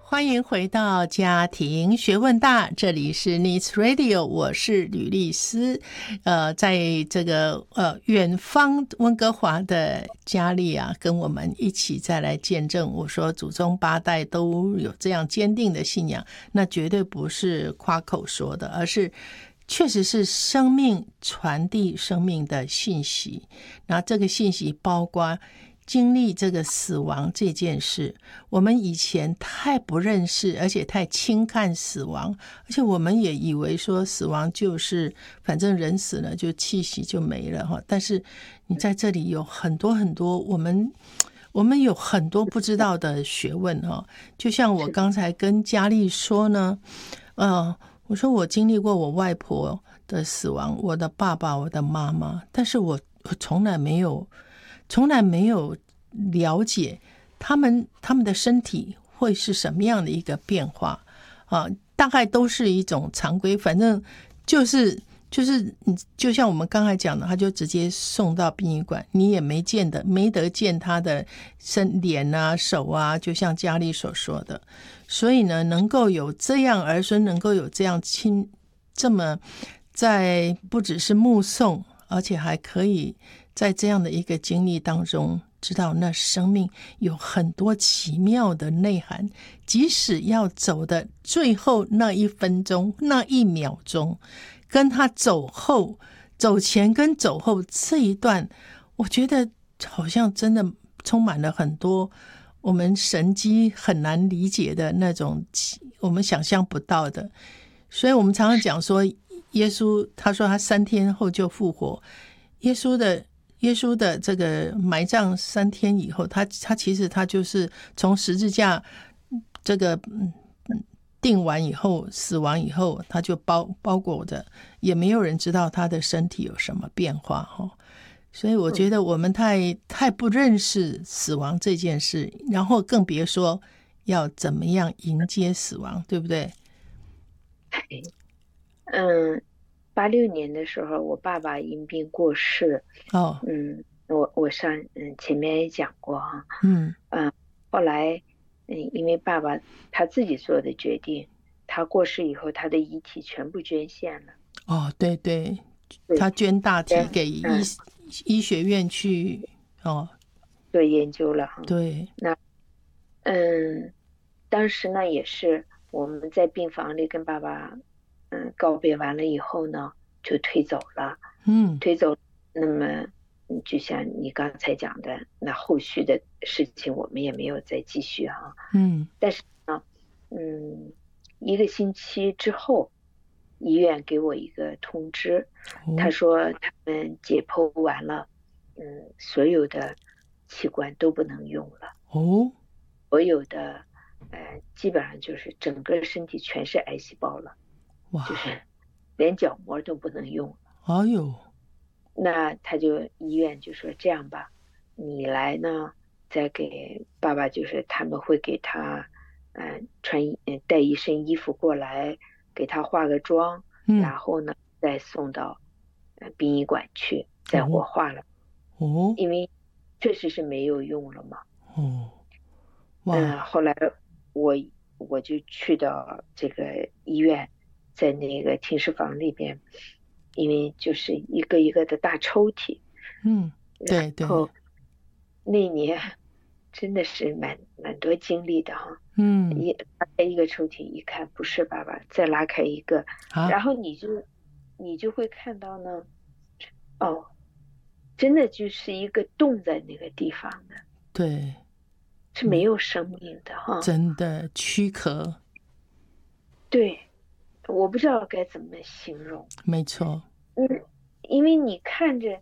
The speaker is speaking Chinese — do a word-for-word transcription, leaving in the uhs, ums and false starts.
欢迎回到家庭学问大，这里是 Needs Radio， 我是吕丽丝。呃，在这个呃远方温哥华的佳丽啊，跟我们一起再来见证，我说祖宗八代都有这样坚定的信仰，那绝对不是夸口说的，而是确实是生命传递生命的信息。那这个信息包括经历这个死亡这件事，我们以前太不认识，而且太轻看死亡，而且我们也以为说死亡就是反正人死了就气息就没了，但是你在这里有很多很多我们我们有很多不知道的学问，就像我刚才跟佳丽说呢，呃，我说我经历过我外婆的死亡，我的爸爸，我的妈妈，但是我我从来没有从来没有了解他们他们的身体会是什么样的一个变化啊，大概都是一种常规，反正就是就是就像我们刚才讲的，他就直接送到殡仪馆，你也没见的没得见他的身脸啊手啊，就像佳丽所说的。所以呢，能够有这样儿孙能够有这样亲这么在不只是目送，而且还可以在这样的一个经历当中知道那生命有很多奇妙的内涵，即使要走的最后那一分钟那一秒钟，跟他走后走前跟走后这一段，我觉得好像真的充满了很多我们神机很难理解的那种我们想象不到的。所以我们常常讲说耶稣他说他三天后就复活，耶稣的耶稣的这个埋葬三天以后，他他其实他就是从十字架这个定完以后死亡以后，他就包包裹着，也没有人知道他的身体有什么变化。所以我觉得我们太太不认识死亡这件事，然后更别说要怎么样迎接死亡，对不对？ 嗯，八六年的时候，我爸爸因病过世。 哦， 嗯，我我上嗯前面也讲过哈。 嗯嗯，后来嗯，因为爸爸他自己做的决定，他过世以后，他的遗体全部捐献了。 哦，对对， 对， 他捐大体捐给医、 嗯医学院去哦， 做研究了哈。 对， 那嗯，当时呢也是我们在病房里跟爸爸嗯告别完了以后呢，就推走了。 嗯推走。那么嗯就像你刚才讲的，那后续的事情我们也没有再继续哈。 嗯但是呢，嗯，一个星期之后，医院给我一个通知，他哦说他们解剖完了，嗯，所有的器官都不能用了， 哦， 所有的呃，基本上就是整个身体全是癌细胞了， 哇， 就是连角膜都不能用了。 哎呦， 那他就医院就说这样吧，你来呢，再给爸爸，就是他们会给他，呃，穿呃带一身衣服过来，给他化个妆， 嗯然后呢再送到呃殡仪馆去，再火哦化了， 哦因为确实是没有用了嘛。 哦， 嗯， 哇， 后来我我就去到这个医院，在那个停尸房里边，因为就是一个一个的大抽屉。 嗯，对对， 然后那年真的是蛮蛮多经历的哈。 嗯一拉开一个抽屉一看不是爸爸，再拉开一个， 啊， 然后你就你就会看到呢，哦，真的就是一个洞在那个地方的， 对， 是没有生命的哈。 真的躯壳， 对，我不知道该怎么形容。 没错， 嗯，因为你看着